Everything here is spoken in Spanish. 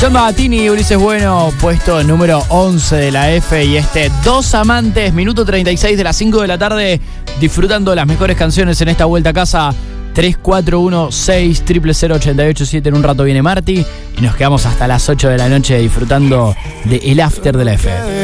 Escuchando a Tini y Ulises Bueno, puesto número 11 de la F. Y Dos Amantes, minuto 36 de las 5 de la tarde, disfrutando las mejores canciones en esta vuelta a casa. 3416-000-887. En un rato viene Marti y nos quedamos hasta las 8 de la noche disfrutando de El After de la F.